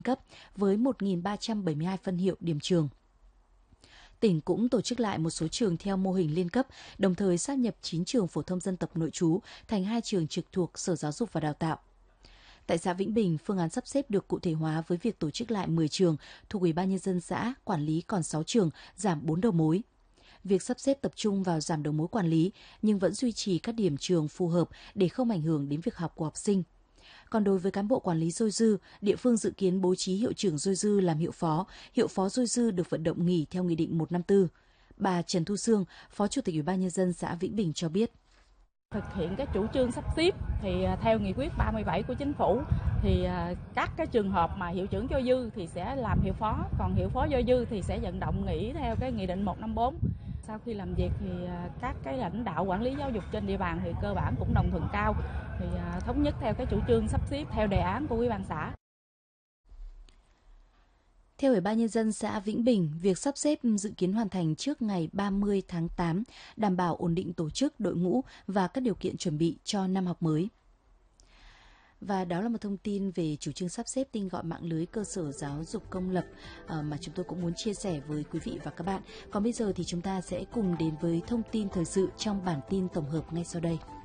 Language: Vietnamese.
cấp với 1.372 phân hiệu điểm trường. Tỉnh cũng tổ chức lại một số trường theo mô hình liên cấp, đồng thời sáp nhập 9 trường phổ thông dân tộc nội trú thành 2 trường trực thuộc Sở Giáo dục và Đào tạo. Tại xã Vĩnh Bình, phương án sắp xếp được cụ thể hóa với việc tổ chức lại 10 trường thuộc Ủy ban Nhân dân xã, quản lý còn 6 trường, giảm 4 đầu mối. Việc sắp xếp tập trung vào giảm đầu mối quản lý nhưng vẫn duy trì các điểm trường phù hợp để không ảnh hưởng đến việc học của học sinh. Còn đối với cán bộ quản lý dôi dư, địa phương dự kiến bố trí hiệu trưởng dôi dư làm hiệu phó dôi dư được vận động nghỉ theo Nghị định 154. Bà Trần Thu Sương, Phó Chủ tịch Ủy ban Nhân dân xã Vĩnh Bình cho biết. Thực hiện cái chủ trương sắp xếp thì theo nghị quyết 37 của Chính phủ thì các cái trường hợp mà hiệu trưởng dôi dư thì sẽ làm hiệu phó, còn hiệu phó dôi dư thì sẽ vận động nghỉ theo cái Nghị định 154. Sau khi làm việc thì các cái lãnh đạo quản lý giáo dục trên địa bàn thì cơ bản cũng đồng thuận cao, thì thống nhất theo cái chủ trương sắp xếp theo đề án của Ủy ban xã. Theo Ủy ban Nhân dân xã Vĩnh Bình, việc sắp xếp dự kiến hoàn thành trước ngày 30 tháng 8, đảm bảo ổn định tổ chức, đội ngũ và các điều kiện chuẩn bị cho năm học mới. Và đó là một thông tin về chủ trương sắp xếp tinh gọn mạng lưới cơ sở giáo dục công lập mà chúng tôi cũng muốn chia sẻ với quý vị và các bạn. Còn bây giờ thì chúng ta sẽ cùng đến với thông tin thời sự trong bản tin tổng hợp ngay sau đây.